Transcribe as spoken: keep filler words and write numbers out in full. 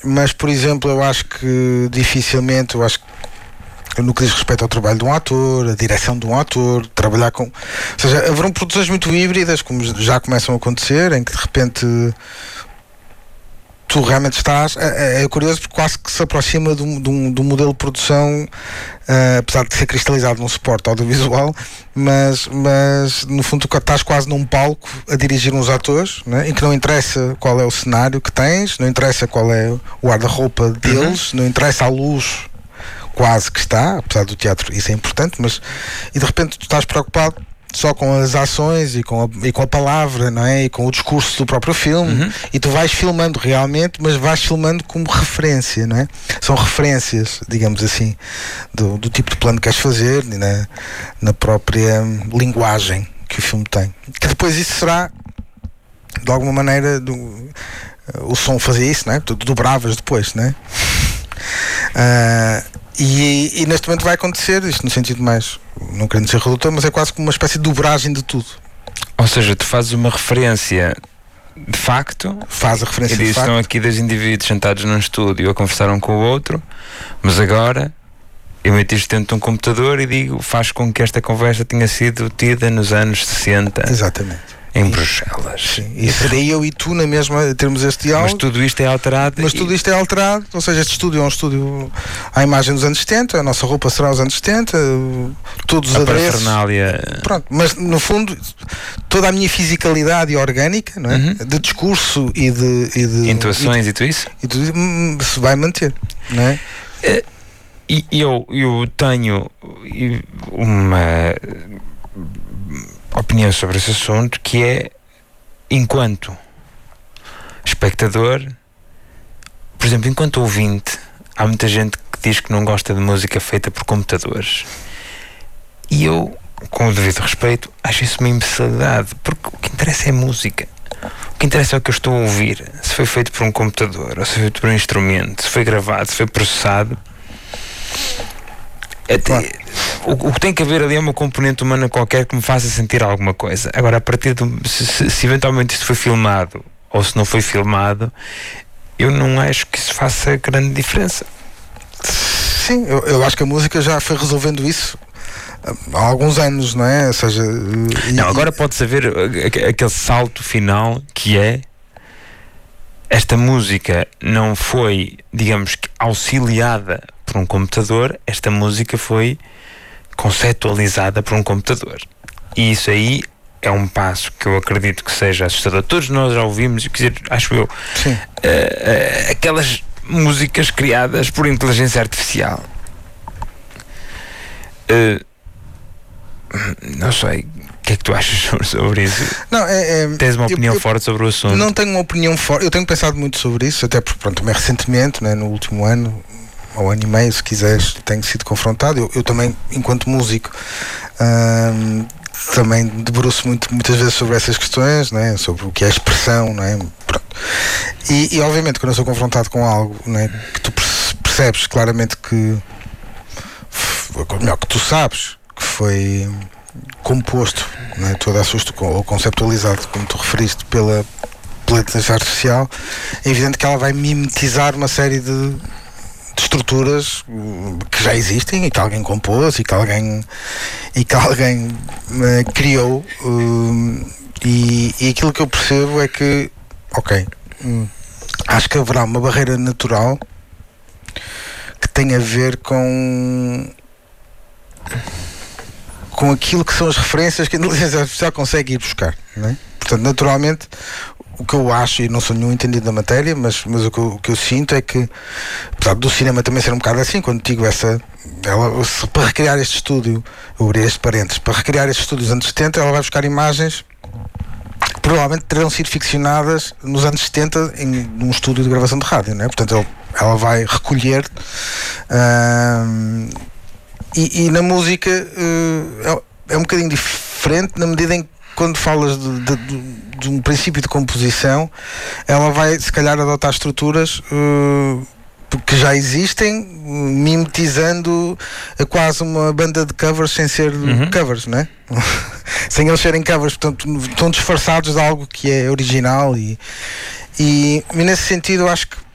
mas, por exemplo, eu acho que dificilmente, eu acho que no que diz respeito ao trabalho de um ator, a direção de um ator, trabalhar com... Ou seja, haverão produções muito híbridas, como já começam a acontecer, em que de repente tu realmente estás... É, é curioso porque quase que se aproxima de um, de um, de um modelo de produção, uh, apesar de ser cristalizado num suporte audiovisual, mas, mas no fundo tu estás quase num palco a dirigir uns atores, né? Em que não interessa qual é o cenário que tens, não interessa qual é o guarda-roupa deles, uhum. Não interessa a luz quase que está, apesar do teatro isso é importante, mas e de repente tu estás preocupado só com as ações e com a, e com a palavra, não é? E com o discurso do próprio filme, uhum. E tu vais filmando realmente, mas vais filmando como referência, não é? São referências, digamos assim, do, do tipo de plano que queres fazer, na, na própria linguagem que o filme tem. Que depois isso será, de alguma maneira, do, o som fazia isso, não é? Tu dobravas depois, não é? Uh, e, e neste momento vai acontecer isto no sentido mais, não querendo ser redutor, mas é quase como uma espécie de dobragem de tudo. Ou seja, tu fazes uma referência de facto, faz a referência e diz, de facto. Estão aqui dois indivíduos sentados num estúdio a conversar um com o outro, mas agora eu meto isto dentro de um computador e digo, faz com que esta conversa tenha sido tida nos anos sessenta. Exatamente. Em Bruxelas. Sim. E serei eu e tu na mesma, termos este diálogo. Mas tudo isto é alterado. Mas e... tudo isto é alterado. Ou seja, este estúdio é um estúdio à imagem dos anos setenta, a nossa roupa será aos anos setenta, todos os a adereços. Parafernália. Pronto, mas no fundo, toda a minha fisicalidade orgânica, não é? Uhum. De discurso e de. E de intuações e, e tudo isso? E tudo se vai manter, não é? E eu, eu tenho uma opinião sobre esse assunto, que é, enquanto espectador, por exemplo, enquanto ouvinte, há muita gente que diz que não gosta de música feita por computadores, e eu, com o devido respeito, acho isso uma imbecilidade, porque o que interessa é música, o que interessa é o que eu estou a ouvir, se foi feito por um computador, ou se foi feito por um instrumento, se foi gravado, se foi processado. Até, o, o que tem que haver ali é uma componente humana qualquer que me faça sentir alguma coisa. Agora, a partir de se, se, se eventualmente isto foi filmado ou se não foi filmado, eu não acho que isso faça grande diferença. Sim, eu, eu acho que a música já foi resolvendo isso há alguns anos, não é? Ou seja, e, não, agora pode-se haver aquele salto final que é: esta música não foi, digamos que, auxiliada por um computador, esta música foi conceptualizada por um computador. E isso aí é um passo que eu acredito que seja assustador. Todos nós já ouvimos, quer dizer, acho eu, uh, uh, aquelas músicas criadas por inteligência artificial. Uh, não sei. O que é que tu achas sobre isso? Não, é, é, Tens uma opinião eu, eu forte sobre o assunto? Não tenho uma opinião forte. Eu tenho pensado muito sobre isso, até porque, pronto, também recentemente, né, no último ano, ou ano e meio, se quiseres, tenho sido confrontado. Eu, eu também, enquanto músico, hum, também debruço muito, muitas vezes sobre essas questões, né, sobre o que é expressão, né, pronto. E, e, obviamente, quando eu sou confrontado com algo, né, que tu percebes claramente que, melhor, que tu sabes que foi composto, né, toda a sua, ou conceptualizado, como tu referiste, pela, pela inteligência artificial, é evidente que ela vai mimetizar uma série de, de estruturas que já existem e que alguém compôs e que alguém, e que alguém uh, criou, uh, e, e aquilo que eu percebo é que, ok, um, acho que haverá uma barreira natural que tem a ver com com aquilo que são as referências que a inteligência artificial consegue ir buscar, não é? Portanto, naturalmente, o que eu acho, e não sou nenhum entendido da matéria, mas, mas o, que eu, o que eu sinto é que, apesar do cinema também ser um bocado assim, quando digo essa, ela, se, para recriar este estúdio, eu abri este parênteses, para recriar estes estúdios anos setenta, ela vai buscar imagens que provavelmente terão sido ficcionadas nos anos setenta em num estúdio de gravação de rádio, não é? Portanto, ela, ela vai recolher hum, E, e na música uh, é, é um bocadinho diferente, na medida em que, quando falas de, de, de, de um princípio de composição, ela vai se calhar adotar estruturas uh, que já existem, mimetizando a quase uma banda de covers sem ser uhum. covers, não é? Sem eles serem covers, portanto estão disfarçados de algo que é original, e, e, e nesse sentido eu acho que